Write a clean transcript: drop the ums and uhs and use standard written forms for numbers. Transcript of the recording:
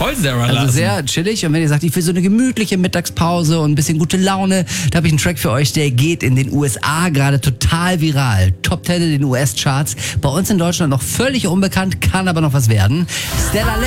voll Sarah Also Larson. sehr chillig. Und wenn ihr sagt, ich will so eine gemütliche Mittagspause und ein bisschen gute Laune, da habe ich einen Track für euch, der geht in den USA gerade total viral. Top 10 in den US-Charts. Bei uns in Deutschland noch völlig unbekannt, kann aber noch was werden. Stella